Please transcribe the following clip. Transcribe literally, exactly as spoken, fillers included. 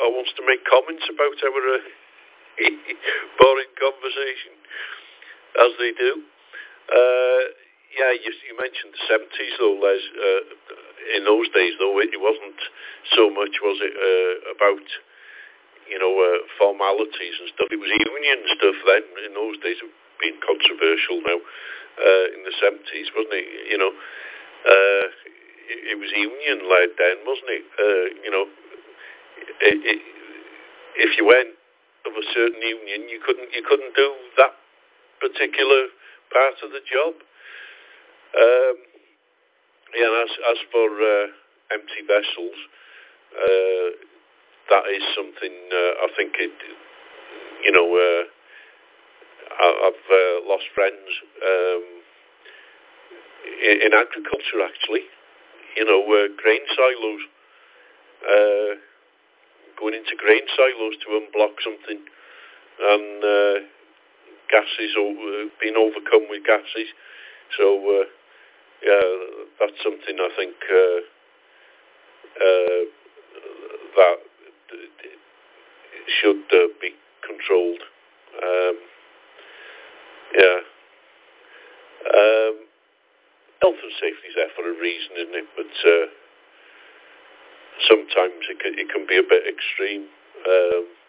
or wants to make comments about our uh, boring conversation, as they do. Uh, yeah, you, you mentioned the seventies, though, Les. Uh, in those days, though, it, it wasn't so much, was it, uh, about, you know, uh, formalities and stuff. It was union stuff then. In those days, it being controversial now. Uh, in the seventies, wasn't it? You know, uh, it, it was union-led then, wasn't it? Uh, you know, it, it, if you went of a certain union, you couldn't you couldn't do that particular part of the job. Um, yeah, and as as for uh, empty vessels, uh, that is something uh, I think it. You know, uh, I, I've uh, lost friends um, in, in agriculture. Actually, you know, uh, grain silos. Uh, going into grain silos to unblock something, and uh, gases or uh, being overcome with gases. So uh, yeah, that's something I think uh, uh, that should uh, be controlled. Um, yeah, um, health and safety is there for a reason, isn't it? But uh, sometimes it can, it can be a bit extreme. Um,